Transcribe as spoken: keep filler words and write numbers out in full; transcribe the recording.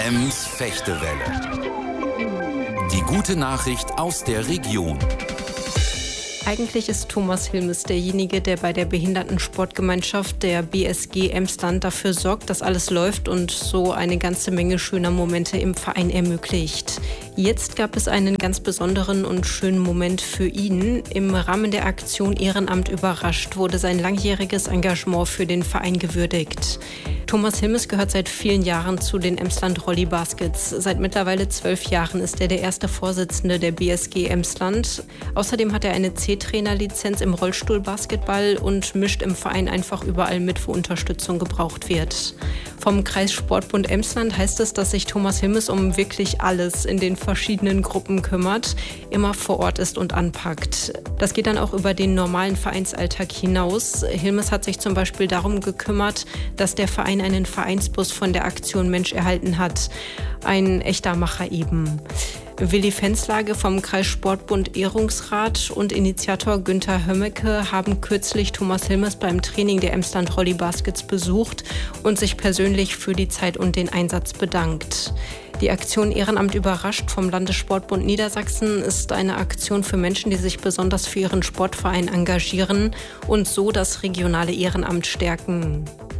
Ems Fechtewelle. Die gute Nachricht aus der Region. Eigentlich ist Thomas Hilmes derjenige, der bei der Behindertensportgemeinschaft der B S G Emsland dafür sorgt, dass alles läuft und so eine ganze Menge schöner Momente im Verein ermöglicht. Jetzt gab es einen ganz besonderen und schönen Moment für ihn. Im Rahmen der Aktion Ehrenamt überrascht wurde sein langjähriges Engagement für den Verein gewürdigt. Thomas Hilmes gehört seit vielen Jahren zu den Emsland Rolli Baskets. Seit mittlerweile zwölf Jahren ist er der erste Vorsitzende der B S G Emsland. Außerdem hat er eine C-Trainer-Lizenz im Rollstuhlbasketball und mischt im Verein einfach überall mit, wo Unterstützung gebraucht wird. Vom Kreissportbund Emsland heißt es, dass sich Thomas Hilmes um wirklich alles in den verschiedenen Gruppen kümmert, immer vor Ort ist und anpackt. Das geht dann auch über den normalen Vereinsalltag hinaus. Hilmes hat sich zum Beispiel darum gekümmert, dass der Verein einen Vereinsbus von der Aktion Mensch erhalten hat. Ein echter Macher eben. Willi Fenslage vom Kreissportbund Ehrungsrat und Initiator Günther Hömmecke haben kürzlich Thomas Hilmes beim Training der Emsland Rolli Baskets besucht und sich persönlich für die Zeit und den Einsatz bedankt. Die Aktion Ehrenamt überrascht vom Landessportbund Niedersachsen ist eine Aktion für Menschen, die sich besonders für ihren Sportverein engagieren und so das regionale Ehrenamt stärken.